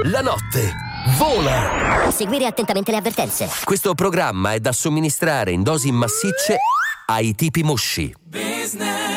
la notte vola. Seguire attentamente le avvertenze. Questo programma è da somministrare in dosi massicce ai tipi mosci.